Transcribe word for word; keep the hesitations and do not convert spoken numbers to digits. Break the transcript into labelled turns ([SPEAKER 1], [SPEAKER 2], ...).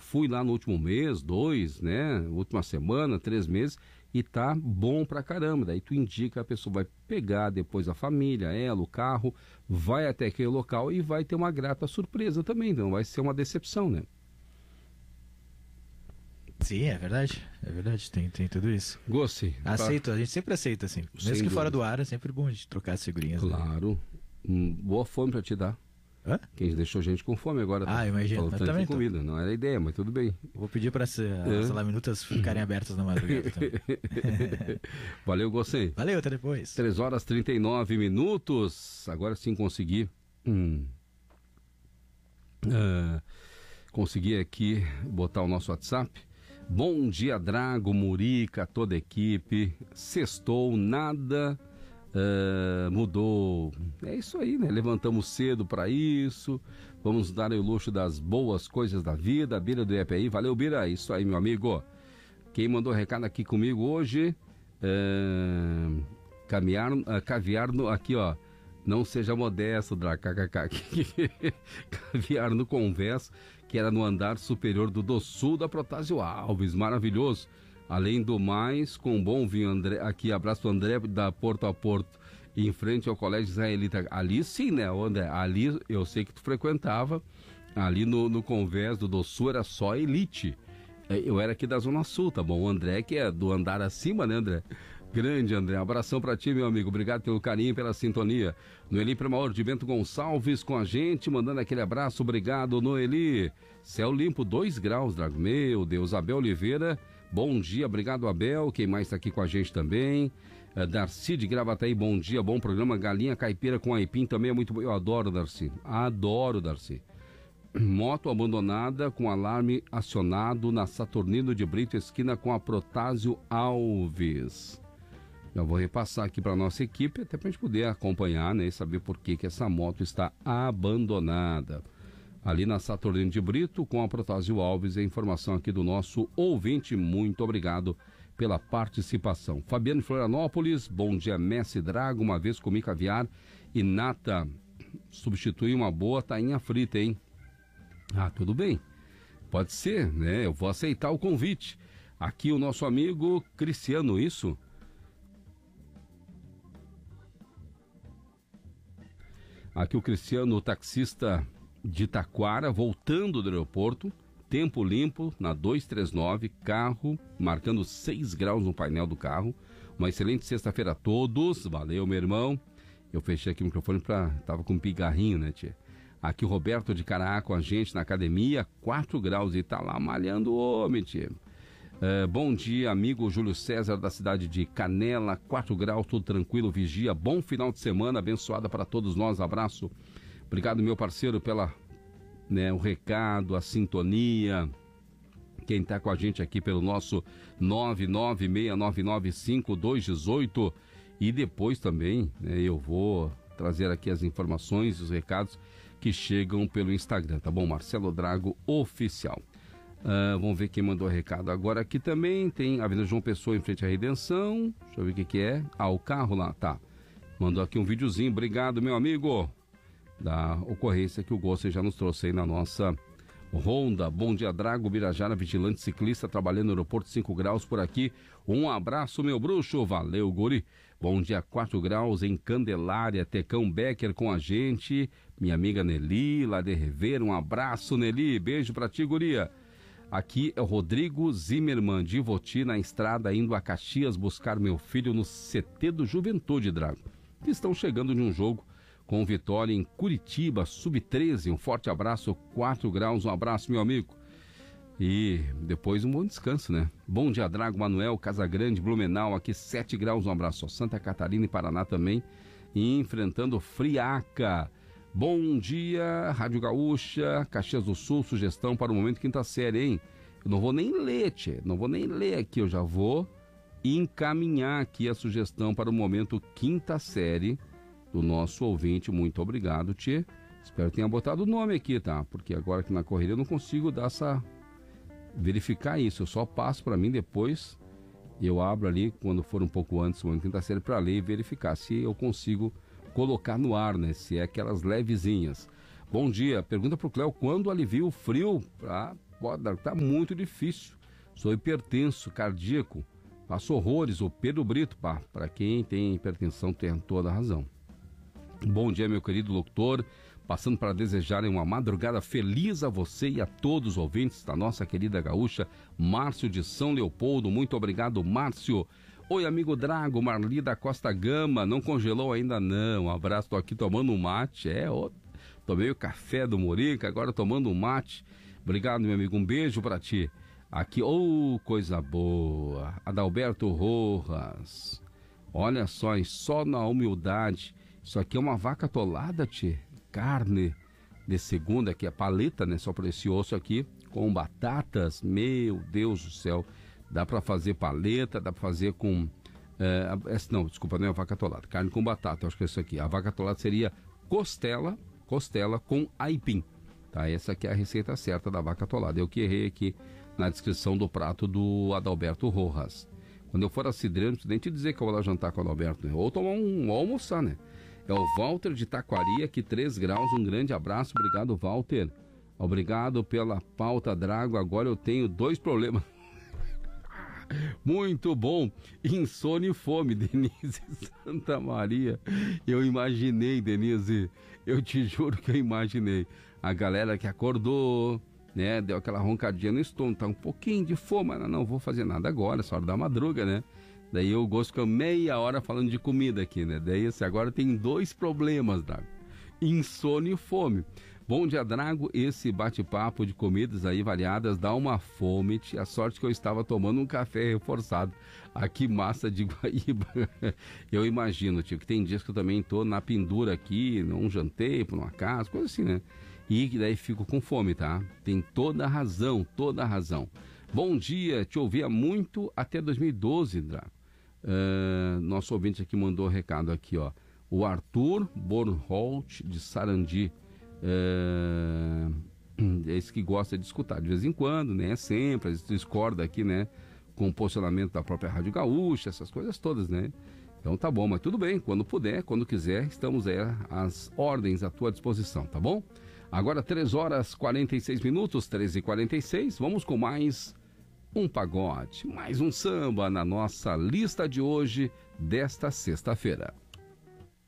[SPEAKER 1] fui lá no último mês, dois, né? Última semana, três meses, e tá bom pra caramba. Daí tu indica, a pessoa vai pegar depois a família, ela, o carro, vai até aquele local e vai ter uma grata surpresa também, não vai ser uma decepção, né?
[SPEAKER 2] Sim, é verdade, é verdade, tem, tem tudo isso.
[SPEAKER 1] Gostei.
[SPEAKER 2] Aceito, tá. A gente sempre aceita, assim. Mesmo
[SPEAKER 1] Sem
[SPEAKER 2] que
[SPEAKER 1] dúvida.
[SPEAKER 2] fora do ar, é sempre bom a gente trocar as figurinhas.
[SPEAKER 1] Claro. Né? Hum, boa fome pra te dar.
[SPEAKER 2] Hã?
[SPEAKER 1] Quem deixou gente com fome agora.
[SPEAKER 2] Ah,
[SPEAKER 1] tá
[SPEAKER 2] imagina.
[SPEAKER 1] falando
[SPEAKER 2] Mas
[SPEAKER 1] tanto
[SPEAKER 2] também
[SPEAKER 1] de
[SPEAKER 2] tô-
[SPEAKER 1] comida, não era a ideia, mas tudo bem.
[SPEAKER 2] Vou pedir para as,
[SPEAKER 1] É.
[SPEAKER 2] as laminutas ficarem abertas na madrugada também.
[SPEAKER 1] Valeu, gostei.
[SPEAKER 2] Valeu, até depois.
[SPEAKER 1] três horas e trinta e nove minutos. Agora sim consegui. Hum, ah, consegui aqui botar o nosso WhatsApp. Bom dia, Drago, Murica, toda a equipe. Sextou, nada ah, mudou. É isso aí, né? Levantamos cedo para isso. Vamos dar o luxo das boas coisas da vida. Bira do I P I. Valeu, Bira. Isso aí, meu amigo. Quem mandou recado aqui comigo hoje? Ah, caminhar, ah, caviar no, aqui, ó. Não seja modesto, Draco. Caviar no Convés, que era no andar superior do do Sul da Protásio Alves. Maravilhoso. Além do mais, com bom vinho, André. Aqui, abraço do André da Porto a Porto, em frente ao Colégio Israelita. Ali sim, né, André? Ali eu sei que tu frequentava. Ali no, no Convés do do Sul era só elite. Eu era aqui da Zona Sul, tá bom? O André, que é do andar acima, né, André? Grande, André. Abração pra ti, meu amigo. Obrigado pelo carinho e pela sintonia. Noeli Primaor de Bento Gonçalves com a gente, mandando aquele abraço. Obrigado, Noeli. Céu limpo, dois graus, Drago. Meu Deus. Abel Oliveira, bom dia. Obrigado, Abel. Quem mais tá aqui com a gente também? É, Darcy de Gravataí, bom dia. Bom programa. Galinha caipira com aipim também é muito bom. Eu adoro, Darcy. Adoro, Darcy. Moto abandonada com alarme acionado na Saturnino de Brito, esquina com a Protásio Alves. Já vou repassar aqui para nossa equipe, até para a gente poder acompanhar, né, e saber por que que essa moto está abandonada. Ali na Saturnino de Brito, com a Protásio Alves, a informação aqui do nosso ouvinte. Muito obrigado pela participação. Fabiano Florianópolis, bom dia, Messi Drago, uma vez comi caviar e nata. Substitui uma boa tainha frita, hein? Ah, tudo bem. Pode ser, né? Eu vou aceitar o convite. Aqui o nosso amigo Cristiano, isso? Aqui o Cristiano, o taxista de Taquara, voltando do aeroporto. Tempo limpo na duzentos e trinta e nove, carro marcando seis graus no painel do carro. Uma excelente sexta-feira a todos. Valeu, meu irmão. Eu fechei aqui o microfone para... Tava com um pigarrinho, né, tia? Aqui o Roberto de Caraá com a gente na academia, quatro graus e tá lá malhando o homem, tia. Uh, bom dia, amigo Júlio César da cidade de Canela, quatro graus, tudo tranquilo, vigia. Bom final de semana, abençoada para todos nós. Abraço. Obrigado, meu parceiro, pela, né, o recado, a sintonia. Quem está com a gente aqui pelo nosso nove nove seis nove nove cinco dois um oito. E depois também, né, eu vou trazer aqui as informações e os recados que chegam pelo Instagram, tá bom? Marcelo Drago Oficial. Uh, vamos ver quem mandou recado agora aqui também. Tem a Avenida João Pessoa em frente à Redenção. Deixa eu ver o que que é. Ah, o carro lá, tá. Mandou aqui um videozinho. Obrigado, meu amigo, da ocorrência que o Gosto já nos trouxe aí na nossa Honda. Bom dia, Drago, Birajara, vigilante ciclista, trabalhando no aeroporto, cinco graus por aqui. Um abraço, meu bruxo. Valeu, guri. Bom dia, quatro graus em Candelária, Tecão Becker com a gente. Minha amiga Nelly, lá de Rever. Um abraço, Nelly. Beijo pra ti, guria. Aqui é o Rodrigo Zimmermann, de Ivoti, na estrada, indo a Caxias buscar meu filho no C T do Juventude, Drago, que estão chegando de um jogo com vitória em Curitiba, sub treze. Um forte abraço, quatro graus, um abraço, meu amigo. E depois um bom descanso, né? Bom dia, Drago, Manuel, Casagrande, Blumenau, aqui sete graus, um abraço. Santa Catarina e Paraná também, e enfrentando friaca. Bom dia, Rádio Gaúcha, Caxias do Sul, sugestão para o momento quinta série, hein? Eu não vou nem ler, tchê, não vou nem ler aqui, eu já vou encaminhar aqui a sugestão para o momento quinta série do nosso ouvinte. Muito obrigado, tchê. Espero que tenha botado o nome aqui, tá? Porque agora aqui na correria eu não consigo dar essa... verificar isso, eu só passo para mim depois, eu abro ali quando for um pouco antes, uma quinta série, para ler e verificar se eu consigo colocar no ar, né? Se é aquelas levezinhas. Bom dia, pergunta pro Cléo quando alivia o frio, pra pode, tá muito difícil. Sou hipertenso, cardíaco, passo horrores. O Pedro Brito, pá, para quem tem hipertensão tem toda a razão. Bom dia, meu querido locutor, passando para desejarem uma madrugada feliz a você e a todos os ouvintes da nossa querida gaúcha, Márcio de São Leopoldo. Muito obrigado, Márcio. Oi, amigo Drago, Marli da Costa Gama, não congelou ainda não? Um abraço, tô aqui tomando um mate, é, ó, tomei o café do Morica, agora tomando um mate. Obrigado, meu amigo, um beijo para ti. Aqui, oh, coisa boa, Adalberto Rojas, olha só, hein, só na humildade, isso aqui é uma vaca atolada, tchê, carne de segunda, que é paleta, né, só por esse osso aqui, com batatas, meu Deus do céu, dá para fazer paleta, dá para fazer com, é, não, desculpa, não é a vaca atolada, carne com batata, eu acho que é isso aqui, a vaca atolada seria costela, costela com aipim, tá, essa aqui é a receita certa da vaca atolada, eu que errei aqui na descrição do prato do Adalberto Rojas. Quando eu for a Cidreira, não preciso nem te dizer que eu vou lá jantar com o Adalberto, né? Ou tomar um, ou almoçar, né? É o Walter de Taquari, aqui três graus, um grande abraço, obrigado, Walter. Obrigado pela pauta, Drago, agora eu tenho dois problemas. Muito bom, insônia e fome, Denise Santa Maria. Eu imaginei, Denise, eu te juro que eu imaginei. A galera que acordou, né, deu aquela roncadinha no estômago, tá um pouquinho de fome, mas não, não vou fazer nada agora, essa hora da madruga, né? Daí eu gosto que eu meia hora falando de comida aqui, né? Daí assim, agora tem dois problemas, Drago, insônia e fome. Bom dia, Drago, esse bate-papo de comidas aí variadas dá uma fome, a sorte que eu estava tomando um café reforçado, aqui massa de Guaíba. Eu imagino, tio, que tem dias que eu também tô na pendura aqui, não jantei por uma casa, coisa assim, né? E daí fico com fome, tá? Tem toda a razão, toda a razão. Bom dia, te ouvia muito até dois mil e doze, Drago. Uh, nosso ouvinte aqui mandou um recado aqui, ó. O Arthur Bornholt, de Sarandi. Uh, é esse que gosta de escutar de vez em quando, né? Sempre, às vezes discorda aqui, né? Com o posicionamento da própria Rádio Gaúcha, essas coisas todas, né? Então tá bom, mas tudo bem, quando puder, quando quiser, estamos aí às ordens à tua disposição, tá bom? Agora três horas e quarenta e seis minutos, treze e quarenta e seis, vamos com mais um pagode, mais um samba na nossa lista de hoje, desta sexta-feira.